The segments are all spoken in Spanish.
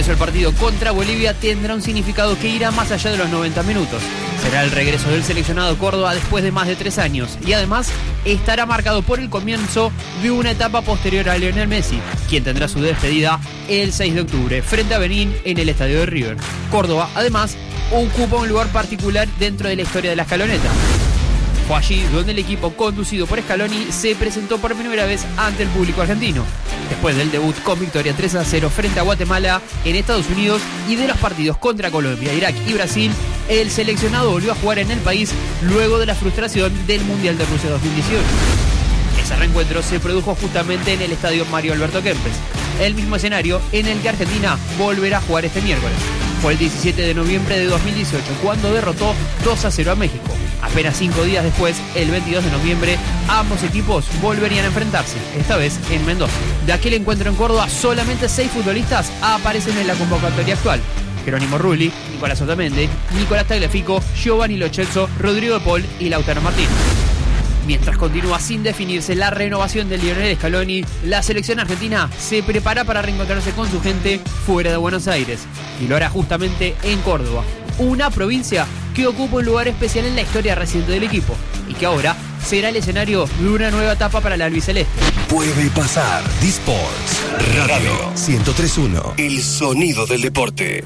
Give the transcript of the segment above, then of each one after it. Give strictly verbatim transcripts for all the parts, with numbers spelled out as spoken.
eso el partido contra Bolivia tendrá un significado que irá más allá de los noventa minutos. Será el regreso del seleccionado Córdoba después de más de tres años y además estará marcado por el comienzo de una etapa posterior a Lionel Messi, quien tendrá su despedida el seis de octubre frente a Benín en el estadio de River. Córdoba, además, ocupa un lugar particular dentro de la historia de la escaloneta. Fue allí donde el equipo conducido por Scaloni se presentó por primera vez ante el público argentino, después del debut con victoria tres a cero frente a Guatemala en Estados Unidos y de los partidos contra Colombia, Irak y Brasil. El seleccionado volvió a jugar en el país luego de la frustración del Mundial de Rusia dos mil dieciocho. Ese reencuentro se produjo justamente en el estadio Mario Alberto Kempes, el mismo escenario en el que Argentina volverá a jugar este miércoles. Fue el diecisiete de noviembre de dos mil dieciocho cuando derrotó dos a cero a México. Apenas cinco días después, el veintidós de noviembre, ambos equipos volverían a enfrentarse, esta vez en Mendoza. De aquel encuentro en Córdoba, solamente seis futbolistas aparecen en la convocatoria actual: Jerónimo Rulli, Nicolás Otamendi, Nicolás Tagliafico, Giovanni Lo Celso, Rodrigo de Paul y Lautaro Martínez. Mientras continúa sin definirse la renovación de Lionel Scaloni, la selección argentina se prepara para reencontrarse con su gente fuera de Buenos Aires, y lo hará justamente en Córdoba, una provincia que ocupa un lugar especial en la historia reciente del equipo y que ahora será el escenario de una nueva etapa para la albiceleste. Puede pasar. D-Sports Radio ciento tres punto uno. El sonido del deporte.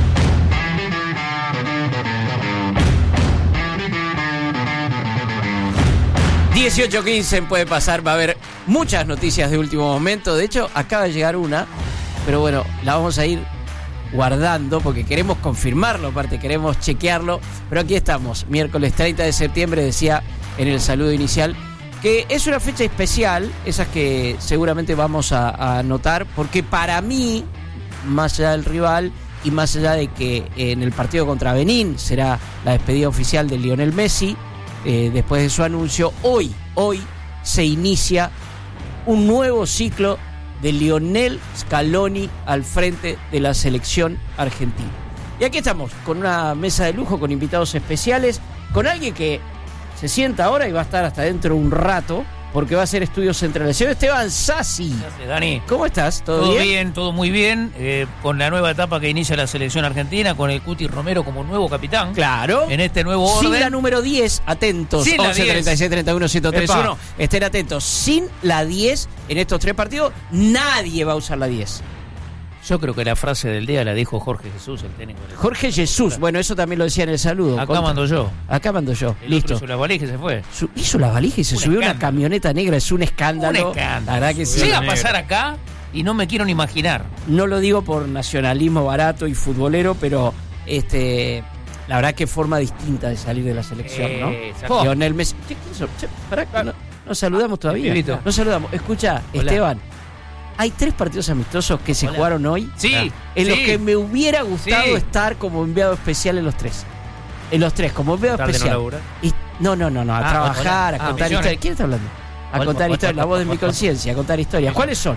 dieciocho quince Puede pasar, va a haber muchas noticias de último momento. De hecho, acaba de llegar una, pero bueno, la vamos a ir guardando porque queremos confirmarlo, aparte queremos chequearlo. Pero aquí estamos, miércoles treinta de septiembre, decía en el saludo inicial que es una fecha especial, esas que seguramente vamos a, a notar, porque para mí, más allá del rival y más allá de que en el partido contra Benín será la despedida oficial de Lionel Messi, Eh, después de su anuncio, hoy, hoy se inicia un nuevo ciclo de Lionel Scaloni al frente de la selección argentina. Y aquí estamos, con una mesa de lujo, con invitados especiales, con alguien que se sienta ahora y va a estar hasta dentro de un rato, porque va a hacer estudios centrales. Señor Esteban Sassi. Gracias, Dani. ¿Cómo estás? ¿Todo, todo bien? bien? Todo muy bien, eh, con la nueva etapa que inicia la selección argentina, con el Cuti Romero como nuevo capitán. Claro. En este nuevo orden. Sin la número diez, atentos. Sin la once, treinta y seis, treinta y uno, ciento tres uno. Estén atentos. Sin la diez en estos tres partidos, nadie va a usar la diez. Yo creo que la frase del día la dijo Jorge Jesús, el técnico. del Jorge Jesús, bueno, eso también lo decía en el saludo. Acá Contra. mando yo. Acá mando yo, El listo. otro hizo la valija y se fue. Su- hizo la valija y se Un subió a una escándalo. camioneta negra, es un escándalo. Un escándalo. La verdad que sí. Llega a pasar acá y no me quiero ni imaginar. No lo digo por nacionalismo barato y futbolero, pero este la verdad que forma distinta de salir de la selección, ¿no? Eh, exacto. Lionel Messi. Che, ¿quién sos? Che, pará, no, no saludamos todavía. Pibito. No saludamos. Escucha, Hola. Esteban. Hay tres partidos amistosos que se Hola. jugaron hoy. Sí, En sí. los que me hubiera gustado Sí. estar como enviado especial en los tres. En los tres, como enviado ¿Tarde no especial. laburar? Y- no, no, no, no, a Ah, trabajar, hola. a Ah, contar misiones. historias. ¿Quién está hablando? A Hola, contar hola, historias, la hola, voz de mi hola. conciencia, a contar historias. ¿Cuáles son?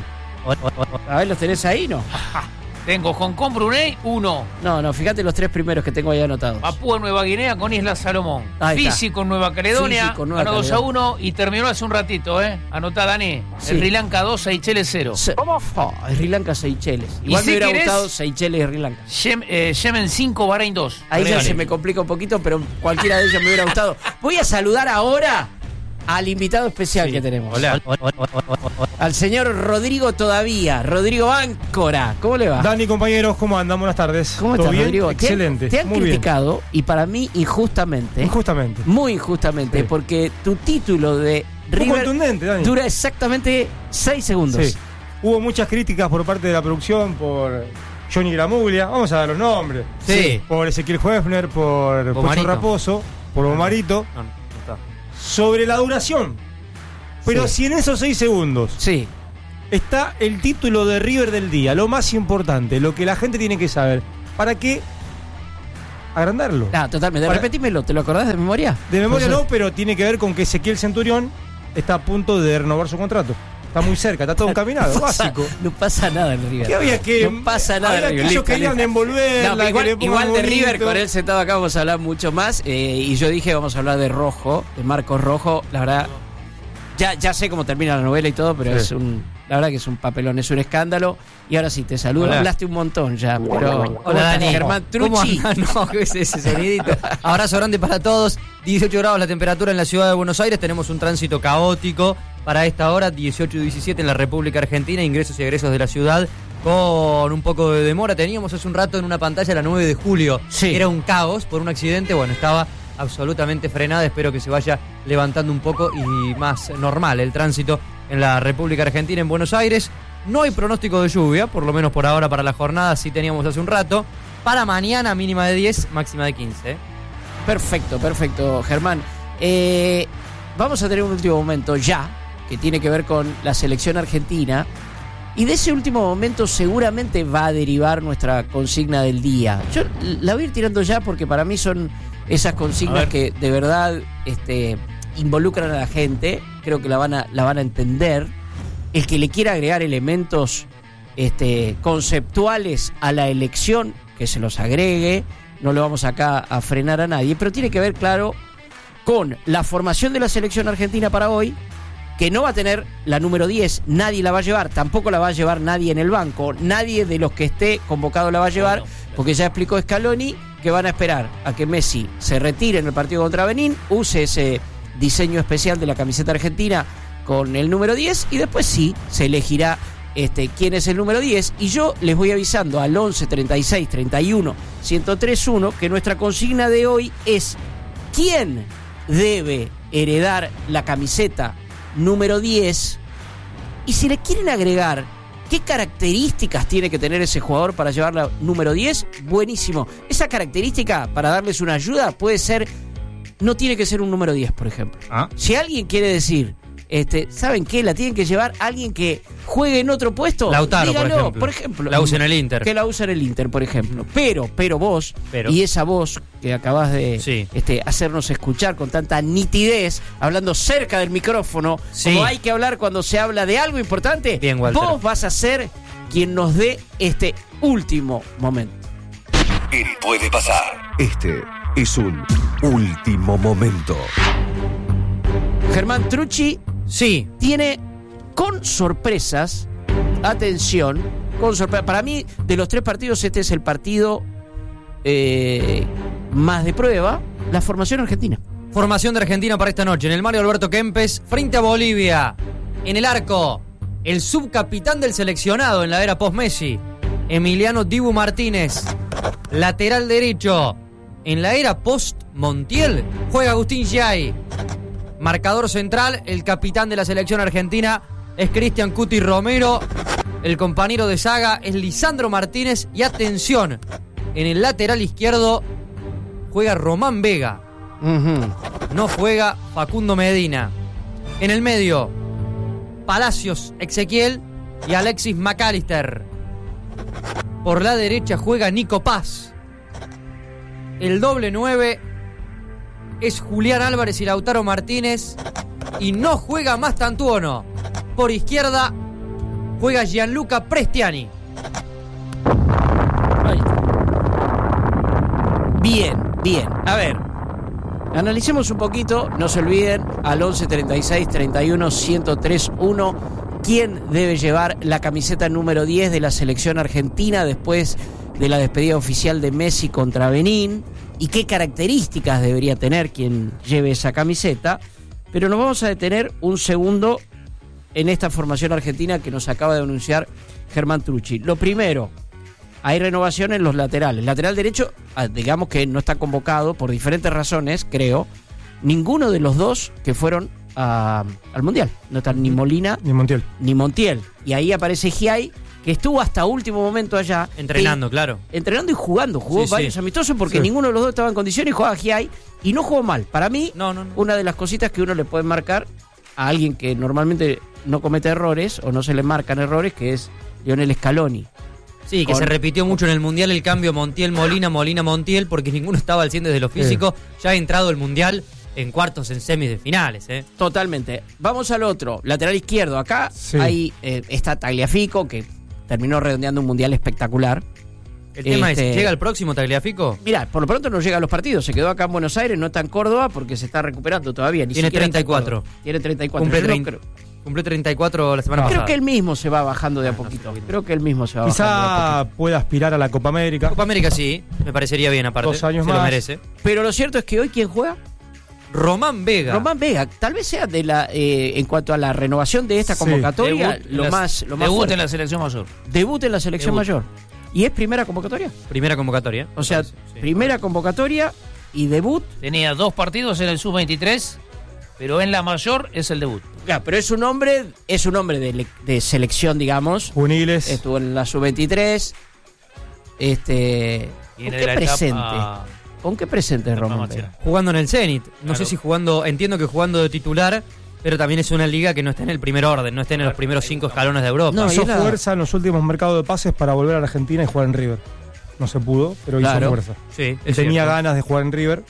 A ver, ¿los tenés ahí, no? Tengo Hong Kong, Brunei, uno. No, no, fíjate los tres primeros que tengo ahí anotados. Papúa Nueva Guinea con Isla Salomón. Ahí está. Fiji con Nueva Caledonia. Fiji con Nueva Ganó dos a Caledonia. uno y terminó hace un ratito, ¿eh? Anotá, Dani. Sí. Sri Lanka dos, Seychelles cero. Se- Oh, Sri Lanka, Seychelles. Y Igual si me hubiera querés- gustado Seychelles y Sri Lanka. Yem- eh, Yemen cinco, Bahrein dos. Ahí ya Agregale. se me complica un poquito, pero cualquiera de ellos me hubiera gustado. Voy a saludar ahora al invitado especial que tenemos. Hola. Al señor Rodrigo Todavía, Rodrigo Áncora. ¿Cómo le va? Dani, compañeros, ¿cómo andan? Buenas tardes. ¿Cómo ¿Todo estás, bien? Rodrigo? Te han- Excelente. Te han, Muy bien. criticado, y para mí injustamente, Injustamente. muy injustamente, Sí. porque tu título de Fue River contundente, Dani. dura exactamente seis segundos. Sí. Hubo muchas críticas por parte de la producción por Johnny Gramuglia. Vamos a dar los nombres. Sí. Por Ezequiel Huefner, por Pocho Bomarito. Raposo, por Bomarito. No, no está. Sobre la duración. Pero Sí. si en esos seis segundos Sí. está el título de River del día, lo más importante, lo que la gente tiene que saber, ¿para qué agrandarlo? Ah, totalmente. Para- Repetímelo, ¿te lo acordás de memoria? De memoria José. no, pero tiene que ver con que Ezequiel Centurión está a punto de renovar su contrato. Está muy cerca, está todo encaminado, No pasa- básico. No pasa nada en River. ¿Qué había que.? No pasa nada había en que River. ellos Listo, querían listo. envolverla, No, pero igual, que le pongan igual de bonito. River, con él sentado acá vamos a hablar mucho más. eh, y yo dije, vamos a hablar de Rojo, de Marcos Rojo. La verdad, ya, ya sé cómo termina la novela y todo, pero Sí. es un La verdad que es un papelón, es un escándalo. Y ahora sí, te saludo. Hola. Hablaste un montón ya, pero... Hola, Dani. Germán ¿Cómo Trucci. andan? No, ¿qué es ese sonidito? Abrazo grande para todos. dieciocho grados la temperatura en la ciudad de Buenos Aires. Tenemos un tránsito caótico para esta hora, dieciocho y diecisiete en la República Argentina. Ingresos y egresos de la ciudad con un poco de demora. Teníamos hace un rato en una pantalla la nueve de julio. Sí. Era un caos por un accidente. Bueno, estaba absolutamente frenada. Espero que se vaya levantando un poco y más normal el tránsito en la República Argentina, en Buenos Aires. No hay pronóstico de lluvia, por lo menos por ahora para la jornada, sí teníamos hace un rato. Para mañana mínima de diez, máxima de quince. Perfecto, perfecto, Germán. Eh, vamos a tener un último momento ya, que tiene que ver con la selección argentina. Y de ese último momento seguramente va a derivar nuestra consigna del día. Yo la voy a ir tirando ya porque para mí son esas consignas que de verdad este, involucran a la gente. Creo que la van a, la van a entender. El que le quiera agregar elementos este, conceptuales a la elección, que se los agregue. No lo vamos acá a frenar a nadie, pero tiene que ver, claro, con la formación de la selección argentina para hoy, que no va a tener la número diez, nadie la va a llevar, tampoco la va a llevar nadie en el banco, nadie de los que esté convocado la va a llevar, No, no, claro. porque ya explicó Scaloni que van a esperar a que Messi se retire en el partido contra Benín, use ese diseño especial de la camiseta argentina con el número diez y después sí se elegirá este, quién es el número diez. Y yo les voy avisando al once, treinta y seis, treinta y uno, ciento tres punto uno que nuestra consigna de hoy es ¿quién debe heredar la camiseta número diez? Y si le quieren agregar qué características tiene que tener ese jugador para llevar la número diez, buenísimo. Esa característica, para darles una ayuda, puede ser, no tiene que ser un número diez, por ejemplo. Ah. Si alguien quiere decir, este, ¿saben qué? La tienen que llevar alguien que juegue en otro puesto. Lautaro, por díganlo, ejemplo. por ejemplo. La usa en el Inter. Que la usa en el Inter, por ejemplo. Pero, pero vos, Pero. y esa voz que acabas de Sí. este, hacernos escuchar con tanta nitidez, hablando cerca del micrófono, Sí. como hay que hablar cuando se habla de algo importante, Bien, Walter. vos vas a ser quien nos dé este último momento. Él puede pasar. Este es un último momento. Germán Trucci Sí, tiene con sorpresas, atención, con sorpresa. Para mí, de los tres partidos, este es el partido eh, más de prueba, la formación argentina. formación de Argentina para esta noche. En el Mario Alberto Kempes, frente a Bolivia. En el arco, el subcapitán del seleccionado en la era post-Messi, Emiliano Dibu Martínez. Lateral derecho, en la era post-Montiel, juega Agustín Giai. Marcador central, el capitán de la selección argentina es Cristian Cuti Romero. El compañero de saga es Lisandro Martínez. Y atención, en el lateral izquierdo juega Román Vega. No juega Facundo Medina. En el medio, Palacios Ezequiel y Alexis McAllister. Por la derecha juega Nico Paz. El doble nueve es Julián Álvarez y Lautaro Martínez. Y no juega Mastantuono. Por izquierda juega Gianluca Prestiani. Ahí está. Bien, bien. A ver, analicemos un poquito. No se olviden, al once, treinta y seis, treinta y uno, ciento tres punto uno, ¿quién debe llevar la camiseta número diez de la selección argentina después de la despedida oficial de Messi contra Benín? ¿Y qué características debería tener quien lleve esa camiseta? Pero nos vamos a detener un segundo en esta formación argentina que nos acaba de anunciar Germán Trucci. Lo primero, hay renovación en los laterales. Lateral derecho, digamos que no está convocado por diferentes razones, creo. Ninguno de los dos que fueron a, al Mundial. No están ni Molina Ni Montiel. ni Montiel. Y ahí aparece Giai, que estuvo hasta último momento allá. Entrenando, Eh, claro. Entrenando y jugando. Jugó Sí, varios sí. amistosos porque Sí. ninguno de los dos estaba en condiciones y jugaba Giai. Y no jugó mal. Para mí, No, no, no. una de las cositas que uno le puede marcar a alguien que normalmente no comete errores o no se le marcan errores, que es Lionel Scaloni. Sí, que Con- se repitió mucho en el Mundial el cambio Montiel-Molina, Molina-Montiel, porque ninguno estaba al cien desde lo físico. Ya ha entrado el Mundial en cuartos, en semis de finales, ¿eh? Totalmente. Vamos al otro, lateral izquierdo. Acá Sí. hay eh, está Tagliafico, que terminó redondeando un mundial espectacular. El tema Este- es, ¿llega el próximo Tagliafico? Mirá, por lo pronto no llega a los partidos. Se quedó acá en Buenos Aires, no está en Córdoba porque se está recuperando todavía. Ni Tiene siquiera está en treinta y cuatro. Córdoba. Tiene treinta y cuatro. Cumple Yo no treinta. creo, Cumplió treinta y cuatro la semana Creo pasada. que él mismo se va bajando de a Ah, no poquito. sé. Creo que él mismo se va bajando de a Quizá poquito. pueda aspirar a la Copa América. Copa América sí, me parecería bien aparte. Dos años se lo más. merece. Pero lo cierto es que hoy, ¿quién juega? Román Vega. Román Vega. Tal vez sea de la eh, en cuanto a la renovación de esta Sí. convocatoria, Debut en lo la- más, lo más debut fuerte. en la selección mayor. Debut en la selección Debut. mayor. ¿Y es primera convocatoria? Primera convocatoria. O sea, Sí. primera convocatoria y debut. Tenía dos partidos en el sub veintitrés, pero en la mayor es el debut. Ya, pero es un hombre, es un hombre de, le- de selección, digamos. Juveniles. Estuvo en la sub veintitrés. Este, ¿con Viene qué de la presente? etapa- ¿Con qué presente etapa Román máxima. Vega? Jugando en el Zenit. No Claro. sé si jugando, entiendo que jugando de titular, pero también es una liga que no está en el primer orden, no está en los primeros cinco escalones de Europa. No, hizo y era- fuerza en los últimos mercados de pases para volver a la Argentina y jugar en River. No se pudo, pero Claro. hizo fuerza. Sí, Él es tenía cierto. ganas de jugar en River.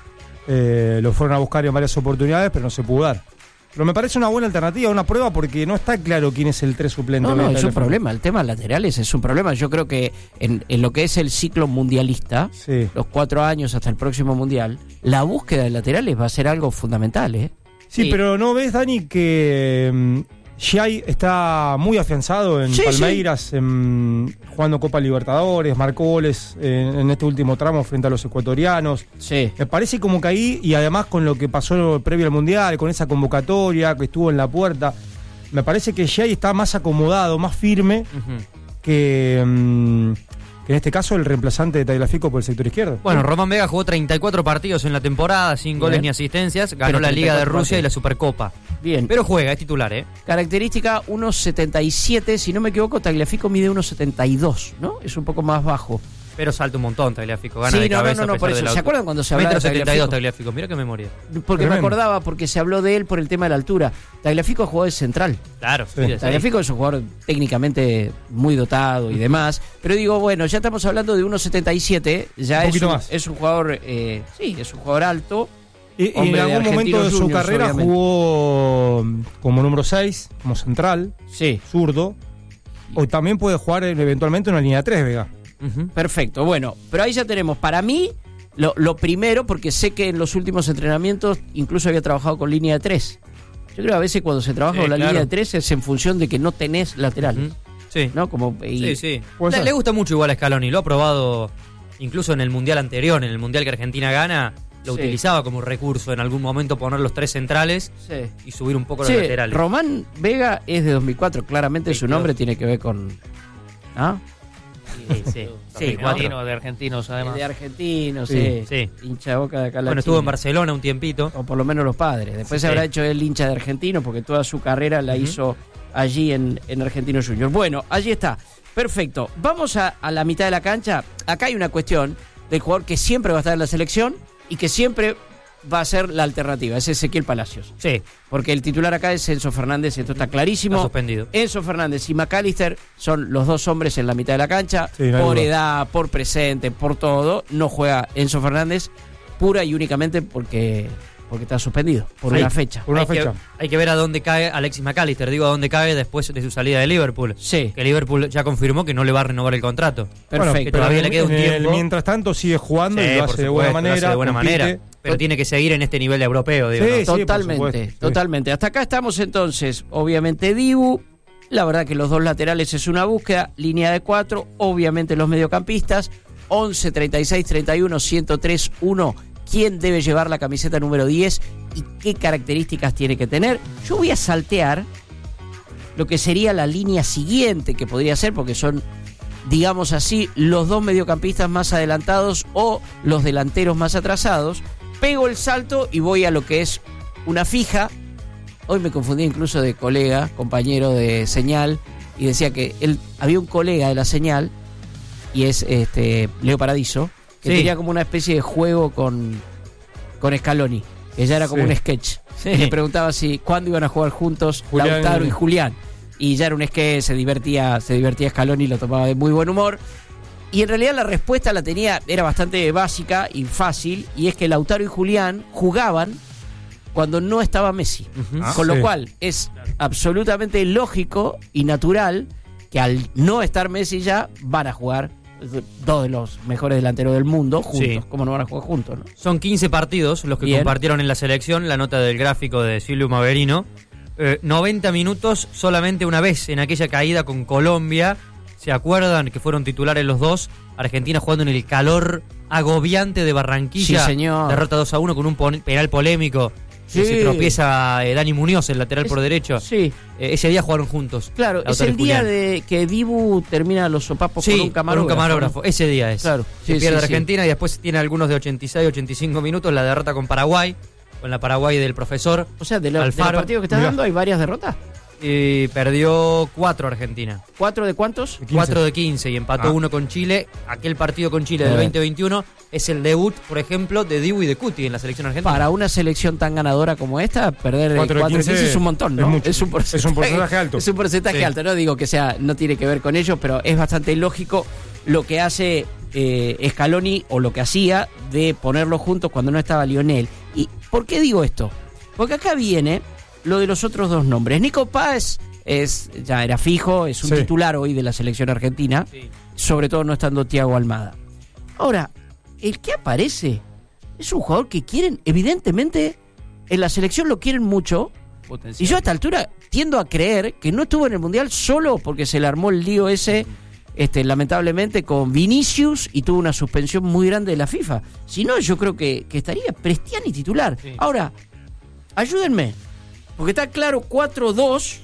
Eh, lo fueron a buscar en varias oportunidades, pero no se pudo dar. Pero me parece una buena alternativa, una prueba, porque no está claro quién es el tres suplente. No, de no, la es un Tagliafico. problema. El tema laterales es un problema. Yo creo que en, en lo que es el ciclo mundialista, Sí. los cuatro años hasta el próximo mundial, la búsqueda de laterales va a ser algo fundamental, ¿eh? Sí, Sí. pero ¿no ves, Dani, que mm, Giai está muy afianzado en Sí, Palmeiras, en- jugando Copa Libertadores, marcó goles en, en este último tramo frente a los ecuatorianos? Sí. Me parece como que ahí, y además con lo que pasó previo al Mundial, con esa convocatoria que estuvo en la puerta, me parece que Giai está más acomodado, más firme Ujú. que, mm, que en este caso el reemplazante de Tagliafico por el sector izquierdo. Bueno, Román Vega jugó treinta y cuatro partidos en la temporada, sin goles Bien. ni asistencias, ganó Pero la Liga de treinta y cuatro Rusia y la partidos. Supercopa. Bien. Pero juega, es titular, ¿eh? Característica uno setenta y siete, si no me equivoco, Tagliafico mide uno setenta y dos, ¿no? Es un poco más bajo. Pero salta un montón Tagliafico, gana Sí, de no, no, cabeza no, no, a pesar por eso. de la ¿Se altura. acuerdan cuando se hablaba de setenta y dos Tagliafico? Tagliafico, mira que memoria. Porque me Tremendo. acordaba, porque se habló de él por el tema de la altura. Tagliafico jugó de central. Claro, Sí. mira, Tagliafico es un jugador técnicamente muy dotado y demás. Pero digo, bueno, ya estamos hablando de uno setenta y siete. Ya Un es poquito un, más. es un jugador, eh, sí, es un jugador alto. Y, y en Hombre de algún momento Argentinos de su Juniors, carrera obviamente. jugó mm, como número seis, como central, Sí, zurdo. O también puede jugar eh, eventualmente en una línea tres, Vega. Ujú. perfecto. Bueno, pero ahí ya tenemos, para mí, lo, lo primero, porque sé que en los últimos entrenamientos incluso había trabajado con línea de tres. Yo creo que a veces cuando se trabaja Sí, con la claro. línea de tres es en función de que no tenés laterales. Ujú. Sí. ¿No? Como, y- Sí, sí. Puede Le, ser. le gusta mucho igual a Scaloni, lo ha probado incluso en el Mundial anterior, en el Mundial que Argentina gana, lo Sí. utilizaba como recurso en algún momento poner los tres centrales Sí. y subir un poco los Sí, laterales. Román Vega es de dos mil cuatro, claramente su veintidós. nombre tiene que ver con... ¿Ah? Sí, sí. Sí, Argentino, cuatro. de argentinos El además. de argentino, Sí, sí. sí. Hincha de Boca de acá. Bueno, latina. estuvo en Barcelona un tiempito. O por lo menos los padres. Después se Sí. habrá hecho el hincha de argentino porque toda su carrera la Ujú. hizo allí en, en Argentino Junior. Bueno, allí está. Perfecto. Vamos a, a la mitad de la cancha. Acá hay una cuestión del jugador que siempre va a estar en la selección y que siempre va a ser la alternativa. Es Ezequiel Palacios. Sí, Porque el titular acá es Enzo Fernández, esto está está clarísimo. suspendido. Enzo Fernández y McAllister son los dos hombres en la mitad de la cancha. Sí, no hay por duda. edad, por presente, por todo. No juega Enzo Fernández pura y únicamente porque, porque está suspendido por Hay- una fecha. Por una hay, fecha. que, hay que ver a dónde cae Alexis McAllister, digo a dónde cae después de su salida de Liverpool. Sí, Que Liverpool ya confirmó que no le va a renovar el contrato. perfecto. que todavía le queda un en el- tiempo. mientras tanto sigue jugando Sí, y lo por hace de buena supuesto, lo hace manera. de buena compite. manera, pero tiene que seguir en este nivel europeo, digo, Sí, ¿no? sí, por Totalmente, supuesto, sí. totalmente. Hasta acá estamos entonces, obviamente Dibu. La verdad que los dos laterales es una búsqueda, línea de cuatro, obviamente los mediocampistas, once, treinta y seis, treinta y uno, ciento tres, uno. ¿Quién debe llevar la camiseta número diez y qué características tiene que tener? Yo voy a saltear lo que sería la línea siguiente que podría ser, porque son, digamos así, los dos mediocampistas más adelantados o los delanteros más atrasados. Pego el salto y voy a lo que es una fija. Hoy me confundí incluso de colega, compañero de Señal, y decía que él había un colega de la Señal, y es este Leo Paradiso, que Sí. tenía como una especie de juego con, con Scaloni, que ya era como Sí. un sketch. Sí. Y le preguntaba si cuándo iban a jugar juntos Julián Lautaro y- y Julián. Y ya era un sketch, se divertía, se divertía Scaloni y lo tomaba de muy buen humor. Y en realidad la respuesta la tenía, era bastante básica y fácil, y es que Lautaro y Julián jugaban cuando no estaba Messi. Ujú. Ah, Con lo sí. cual es absolutamente lógico y natural que al no estar Messi ya van a jugar dos de los mejores delanteros del mundo juntos. Sí. ¿Cómo no van a jugar juntos? ¿no? Son quince partidos los que Bien. compartieron en la selección, la nota del gráfico de Silvio Maverino. eh, noventa minutos solamente una vez en aquella caída con Colombia. ¿Se acuerdan que fueron titulares los dos? Argentina jugando en el calor agobiante de Barranquilla. Sí, señor. Derrota dos a uno con un pon- penal polémico. Sí. Que se tropieza eh, Dani Muñoz, el lateral Es- por derecho. Sí. Eh, ese día jugaron juntos. Claro, es Lautaro el y día Julián. de que Dibu termina los sopapos Sí, con un camarógrafo. camarógrafo. Ese día es. Claro. Se Sí, pierde sí, sí. Argentina y después tiene algunos de ochenta y seis, ochenta y cinco minutos. La derrota con Paraguay. Con la Paraguay del profesor. O sea, de, lo- de los Alfaro. partidos que estás Mirá. dando hay varias derrotas. Y perdió cuatro Argentina. ¿Cuatro de cuántos? quince. cuatro de quince y empató Ah. uno con Chile. Aquel partido con Chile del Eh. veinte veintiuno es el debut, por ejemplo, de Dibu y de Cuti en la selección argentina. Para una selección tan ganadora como esta, perder de Cuatro de cuatro de quince quince es un montón, ¿no? es mucho. un porcentaje, Es un porcentaje alto. Es un porcentaje Sí. alto, no digo que sea, no tiene que ver con ello, pero es bastante lógico lo que hace eh, Scaloni o lo que hacía de ponerlos juntos cuando no estaba Lionel. ¿Y por qué digo esto? Porque acá viene lo de los otros dos nombres. Nico Páez es, ya era fijo, es un Sí. titular hoy de la selección argentina, Sí. sobre todo no estando Thiago Almada. Ahora, el que aparece es un jugador que quieren, evidentemente, en la selección lo quieren mucho. Y yo a esta altura tiendo a creer que no estuvo en el Mundial solo porque se le armó el lío ese, este, lamentablemente, con Vinicius y tuvo una suspensión muy grande de la FIFA. Si no, yo creo que, que estaría Prestiani titular. Sí. Ahora, ayúdenme, porque está claro cuatro dos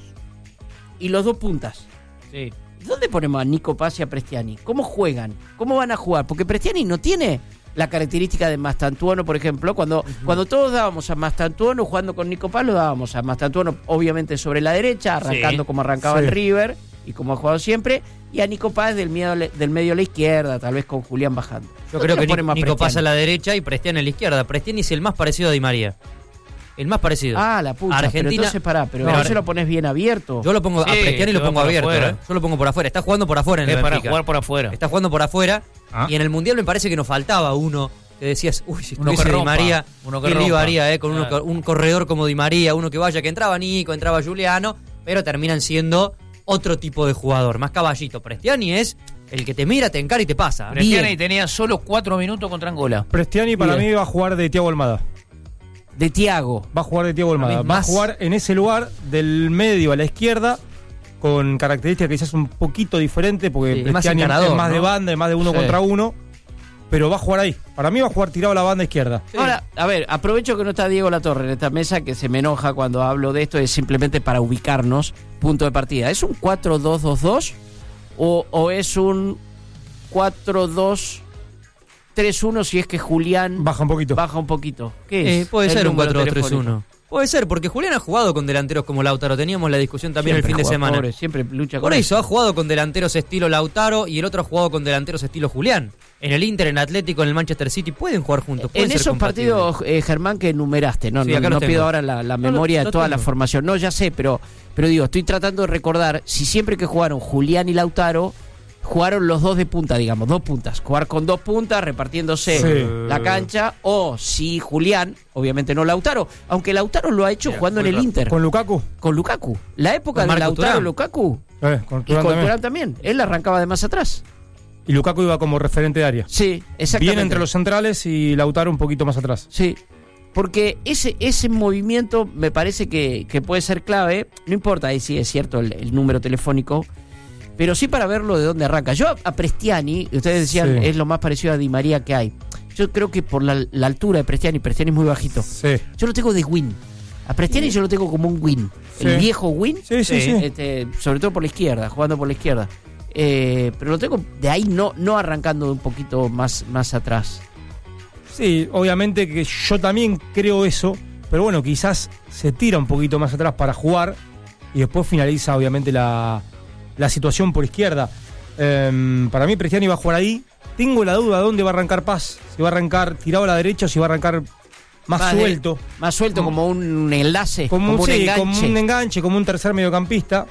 y los dos puntas. Sí. ¿Dónde ponemos a Nico Paz y a Prestiani? ¿Cómo juegan? ¿Cómo van a jugar? Porque Prestiani no tiene la característica de Mastantuono, por ejemplo. Cuando, uh-huh. cuando todos dábamos a Mastantuono jugando con Nico Paz, lo dábamos a Mastantuono obviamente sobre la derecha, arrancando Sí. como arrancaba Sí. el River y como ha jugado siempre, y a Nico Paz del, miedo, del medio a la izquierda, tal vez con Julián bajando. Yo ¿Dónde creo lo que ponemos a Nico Prestiani? pasa a la derecha y Prestiani a la izquierda. Prestiani es el más parecido a Di María. El más parecido. Ah, la pucha, pero Argentina- entonces pará, pero No, no se lo pones bien abierto. Yo lo pongo a Sí, Prestiani, lo que va pongo por abierto. afuera. ¿eh? Yo lo pongo por afuera. Está jugando por afuera en el Es para Benfica. jugar por afuera. Está jugando por afuera. Ah. Y en el Mundial me parece que nos faltaba uno que decías, uy, si Uno estuviese que Di rompa, María, uno que ¿qué lío rompa. haría, eh? Con uno, Claro. un corredor como Di María, uno que vaya, que entraba Nico, entraba Juliano, pero terminan siendo otro tipo de jugador, más caballito. Prestiani es el que te mira, te encara y te pasa. Prestiani Bien. tenía solo cuatro minutos contra Angola. Prestiani para Bien. mí va a jugar de Thiago Almada. De Thiago. Va a jugar de Thiago Almada. A mí Va a más- jugar en ese lugar del medio a la izquierda, con características quizás un poquito diferentes, porque Sí, es más Prestiani es encarador, más de ¿no? banda, es más de uno Sí. contra uno. Pero va a jugar ahí. Para mí va a jugar tirado a la banda izquierda. Ahora, a ver, aprovecho que no está Diego Latorre en esta mesa, que se me enoja cuando hablo de esto, es simplemente para ubicarnos, punto de partida. ¿Es un cuatro dos dos dos o, o es un cuatro dos tres uno si es que Julián Baja un poquito. baja un poquito? ¿Qué Eh, es? puede el ser un número cuatro dos tres telefónico? uno. Puede ser, porque Julián ha jugado con delanteros como Lautaro. Teníamos la discusión también Siempre el fin de juega, semana. pobre, siempre lucha con Por eso, ha jugado con delanteros estilo Lautaro y el otro ha jugado con delanteros estilo Julián. En el Inter, en el Atlético, en el Manchester City, pueden jugar juntos. pueden En ser esos compatibles. partidos, eh, Germán, que enumeraste, no, Sí, no, acá no los pido tengo. ahora la, la No, no, memoria no de toda la tengo. formación. No, ya sé, pero, pero digo, estoy tratando de recordar si siempre que jugaron Julián y Lautaro, jugaron los dos de punta, digamos, dos puntas. Jugar con dos puntas, repartiéndose Sí. la cancha, o si Julián, obviamente no Lautaro, aunque Lautaro lo ha hecho Mira, jugando en muy el rápido. Inter, Con Lukaku. con Lukaku. La época Con de Marco Lautaro Thuram. Lukaku, Eh, con y Thuram con también. Thuram también. Él arrancaba de más atrás. Y Lukaku iba como referente de área. Sí, exactamente. Bien entre los centrales y Lautaro un poquito más atrás. Sí, porque ese, ese movimiento me parece que, que puede ser clave, no importa ahí si es cierto el, el número telefónico, pero sí para verlo de dónde arranca. Yo a, a Prestiani, ustedes decían, Sí. es lo más parecido a Di María que hay. Yo creo que por la, la altura de Prestiani, Prestiani es muy bajito. Sí. Yo lo tengo de win. A Prestiani yo lo tengo como un win. El Sí. viejo win, Sí, sí, Sí. sí. este, sobre todo por la izquierda, jugando por la izquierda. Eh, pero lo tengo de ahí, no, no arrancando un poquito más, más atrás. Sí, obviamente que yo también creo eso, pero bueno, quizás se tira un poquito más atrás para jugar y después finaliza obviamente la, la situación por izquierda. Em, para mí Prestiani va a jugar ahí. Tengo la duda de dónde va a arrancar Paz. Si va a arrancar tirado a la derecha o si va a arrancar más Más de- suelto. Más suelto, como un enlace, Como, como, un, un sí, enganche. como un enganche, como un tercer mediocampista.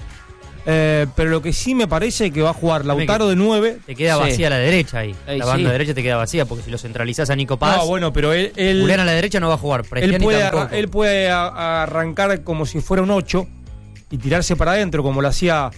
Eh, pero lo que sí me parece que va a jugar Lautaro de nueve. Te queda Sí. vacía la derecha ahí. Ahí la banda sí. derecha te queda vacía porque si lo centralizás a Nico Paz, No, bueno, pero él, él, Julián a la derecha no va a jugar. él Prestiani puede, tampoco. arra- él puede a- a arrancar como si fuera un ocho y tirarse para adentro como lo hacía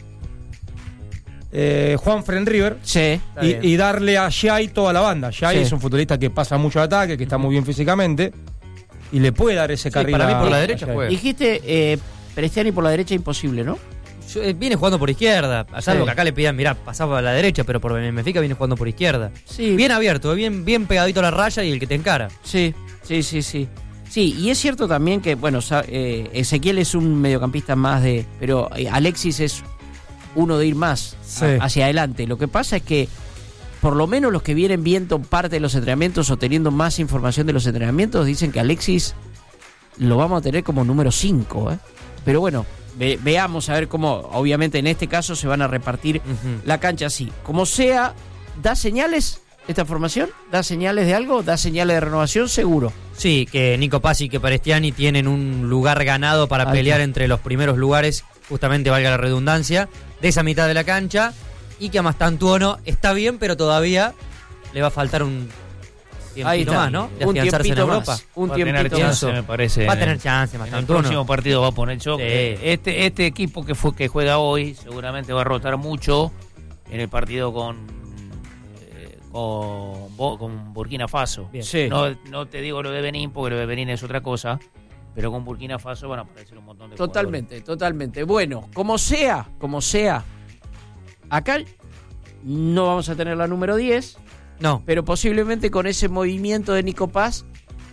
eh, Juan Fren River. Sí. bien. Y, y darle a Jai toda la banda. Jai Sí. es un futbolista que pasa mucho al ataque, que está muy bien físicamente y le puede dar ese Sí, carril para mí a- por la a derecha Jai. juega. Dijiste, eh, Prestiani por la derecha imposible, ¿no? Yo, eh, viene jugando por izquierda, a salvo Sí. que acá le pidan, mirá, pasaba a la derecha, pero por Benfica viene jugando por izquierda. Sí. Bien abierto, bien, bien pegadito a la raya y el que te encara. Sí, sí, sí, sí. Sí, y es cierto también que, bueno, sa- eh, Ezequiel es un mediocampista más de... Pero eh, Alexis es uno de ir más Sí. a- hacia adelante. Lo que pasa es que, por lo menos los que vienen viendo parte de los entrenamientos o teniendo más información de los entrenamientos, dicen que Alexis lo vamos a tener como número cinco, ¿eh? Pero bueno, ve- veamos a ver cómo, obviamente en este caso se van a repartir Ujú. la cancha así. Como sea, ¿da señales esta formación? ¿Da señales de algo? ¿Da señales de renovación? Seguro. Sí, que Nico Paz y que Prestiani tienen un lugar ganado para Ahí pelear está. entre los primeros lugares, justamente valga la redundancia, de esa mitad de la cancha, y que a Mastantuono está bien, pero todavía le va a faltar un tiempito Ahí está. más, ¿no? De Un afianzarse en tiempito Europa. más. Un Va a tener tiempito chance, más. me parece. Va a en tener el- chance, En el Mastantuono. próximo partido va a poner choque. Sí. Este, este equipo que fue que juega hoy seguramente va a rotar mucho en el partido con eh, con, Bo- con Burkina Faso. Bien. Sí. No, no te digo lo de Benín, porque lo de Benín es otra cosa, pero con Burkina Faso van a aparecer un montón de Totalmente, totalmente. Bueno, como sea, como sea, acá no vamos a tener la número diez, No, pero posiblemente con ese movimiento de Nico Paz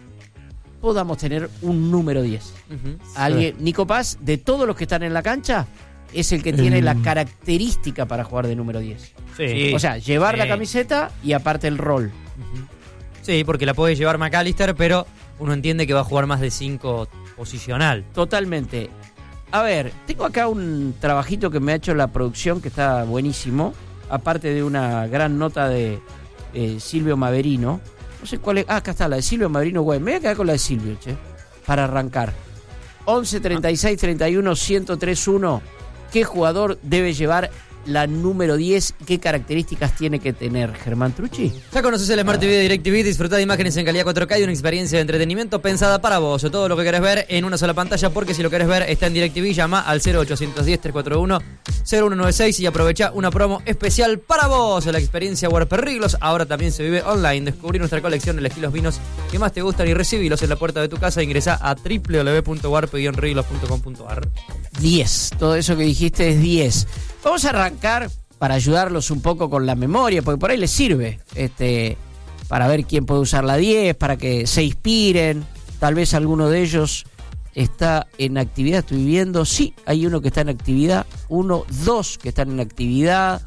podamos tener un número diez. Ujú. Alguien, Nico Paz, de todos los que están en la cancha, es el que tiene El- la característica para jugar de número diez. Sí. O sea, llevar la Sí. camiseta y aparte el rol. Ujú. Sí, porque la puede llevar McAllister, pero uno entiende que va a jugar más de cinco posicional. Totalmente. A ver, tengo acá un trabajito que me ha hecho la producción que está buenísimo. Aparte de una gran nota de eh, Silvio Maverino. No sé cuál es. Ah, acá está, la de Silvio Maverino, güey. Me voy a quedar con la de Silvio, che. Para arrancar. once, treinta y seis, treinta y uno, ciento tres, uno. ¿Qué jugador debe llevar la número diez? ¿Qué características tiene que tener Germán Trucci? Ya conoces el Smart T V de DirecTV, disfruta de imágenes en calidad cuatro K y una experiencia de entretenimiento pensada para vos. Todo lo que querés ver en una sola pantalla, porque si lo querés ver está en DirecTV, llama al cero ochocientos diez, trescientos cuarenta y uno, cero uno noventa y seis y aprovecha una promo especial para vos. La experiencia Huerperriglos ahora también se vive online. Descubrí nuestra colección, elegí los vinos que más te gustan y recibilos en la puerta de tu casa. Ingresá a w w w punto warpe guion riglos punto com punto a r. diez. Todo eso que dijiste es diez. Vamos a arrancar para ayudarlos un poco con la memoria, porque por ahí les sirve este, para ver quién puede usar la diez, para que se inspiren. Tal vez alguno de ellos está en actividad, estoy viendo. Sí, hay uno que está en actividad, uno, dos que están en actividad